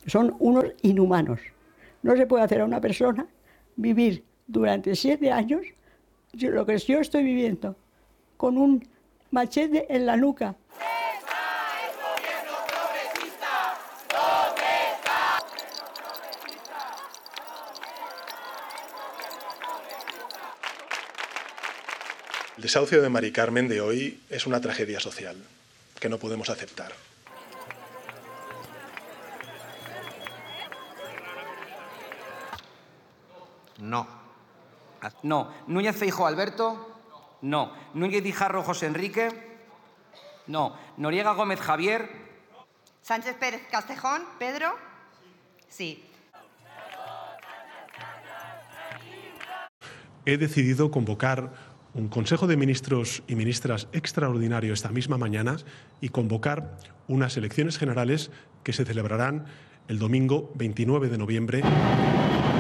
Son unos inhumanos. No se puede hacer a una persona vivir durante 7 años lo que yo estoy viviendo, con un machete en la nuca. El desahucio de Mari Carmen de hoy es una tragedia social que no podemos aceptar. No. No. Núñez Feijóo Alberto. No. Núñez Guijarro José Enrique. No. Noriega Gómez Javier. Sánchez Pérez Castejón Pedro. Sí. He decidido convocar un Consejo de Ministros y Ministras extraordinario esta misma mañana y convocar unas elecciones generales que se celebrarán el domingo 29 de noviembre.